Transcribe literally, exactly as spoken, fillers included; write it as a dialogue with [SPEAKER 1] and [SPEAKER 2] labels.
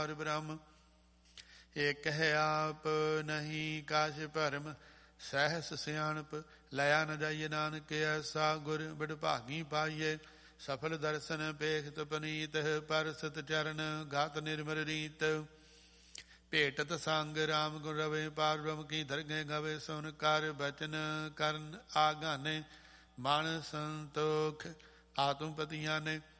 [SPEAKER 1] ਹਰਿ ਬ੍ਰਹਮ ਏਕ ਹੈ ਆਪ ਨਹੀਂ ਕਾਛ ਭਰਮ ਸਹਿਸ ਸਿਆਣਪ ਲਿਆ ਨ ਜਾਈਏ ਨਾਨਕ ਐਸਾ ਗੁਰ ਬਿਡਭਾਗੀ ਪਾਈਏ ਸਫਲ ਦਰਸ਼ਨ ਪੇਖਤ ਪਨੀਤ ਪਰਸਤ ਚਰਨ ਗਾਤ ਨਿਰਮਲ ਰੀਤ ਭੇਟਤ ਸੰਗ ਰਾਮ ਗੁਣ ਰਵੇ ਪਾਰ ਬ੍ਰਹਮ ਕੀ ਦਰਗਹਿ ਗਵੇ ਸੁਨ ਕਰ ਬਚਨ ਕਰਨ ਆਗਾਨੇ ਮਨ ਸੰਤੋਖ ਆਤਮ ਪਤੀਆਂ ਨੇ